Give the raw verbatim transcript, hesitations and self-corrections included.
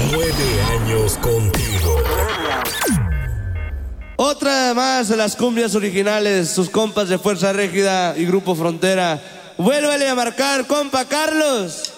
Nueve años contigo. Otra más de las cumbias originales, sus compas de Fuerza Régida y Grupo Frontera. Vuélvele a marcar, compa Carlos.